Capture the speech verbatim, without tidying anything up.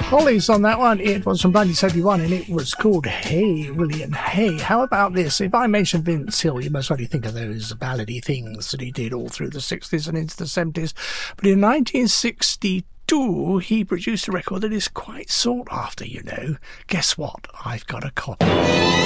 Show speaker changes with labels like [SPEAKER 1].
[SPEAKER 1] Hollies on that one. It was from nineteen seventy-one and it was called Hey William Hey. How about this? If I mention Vince Hill, you most likely think of those ballady things that he did all through the sixties and into the seventies. But in nineteen sixty-two, he produced a record that is quite sought after, you know. Guess what? I've got a copy.